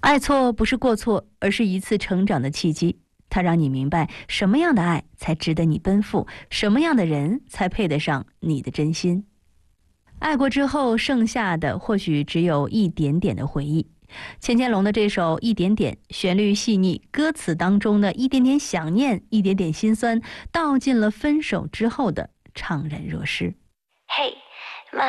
爱错不是过错，而是一次成长的契机。它让你明白什么样的爱才值得你奔赴，什么样的人才配得上你的真心。爱过之后，剩下的或许只有一点点的回忆。钱乾隆的这首《一点点》，旋律细腻，歌词当中的一点点想念，一点点心酸，道尽了分手之后的怅然若失。 嘿、